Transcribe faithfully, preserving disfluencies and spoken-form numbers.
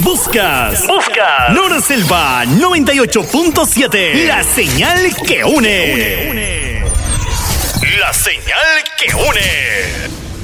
Buscas. Buscas. Lora Selva noventa y ocho punto siete. La señal que une. La señal que une.